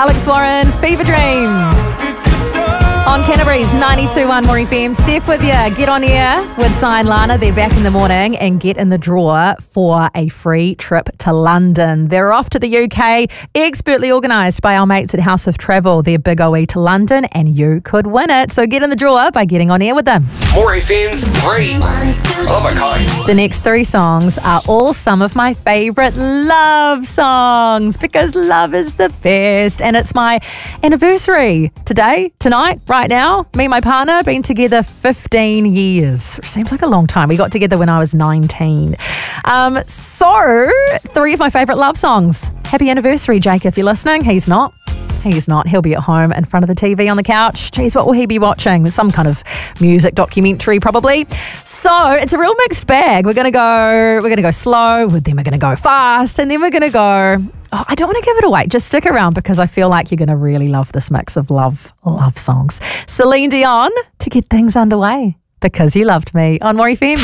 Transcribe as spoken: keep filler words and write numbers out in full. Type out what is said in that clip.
Alex Warren, Fever Dream. On Canterbury's ninety-two point one More F M. Steph with you. Get on air with Si and Lana. They're back in the morning and get in the draw for a free trip to London. They're off to the U K, expertly organised by our mates at House of Travel. Their big O E to London, and you could win it. So get in the draw by getting on air with them. More F M's three of a kind. The next three songs are all some of my favourite love songs because love is the best, and it's my anniversary today, tonight, right now. Me and my partner been together fifteen years, which seems like a long time. We got together when I was nineteen. Um, so, three of my favourite love songs. Happy anniversary, Jake, if you're listening. He's not. He's not. He'll be at home in front of the T V on the couch. Geez, what will he be watching? Some kind of music documentary, probably. So it's a real mixed bag. We're gonna go. We're gonna go slow. Then we're gonna go fast, and then we're gonna go. Oh, I don't want to give it away. Just stick around because I feel like you're gonna really love this mix of love, love songs. Celine Dion to get things underway. Because You Loved Me on More F M.